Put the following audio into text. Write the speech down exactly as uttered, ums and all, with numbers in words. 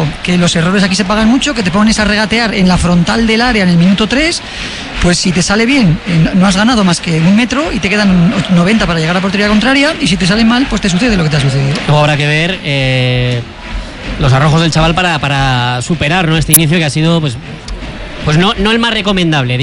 digo que los errores aquí se pagan mucho, que te pones a regatear en la frontal del área en el minuto tres, pues si te sale bien, no has ganado más que un metro y te quedan noventa para llegar a portería contraria, y si te sale mal, pues te sucede lo que te ha sucedido. Luego habrá que ver eh, los arrojos del chaval para, para superar, ¿no?, este inicio que ha sido pues, pues no, no el más recomendable.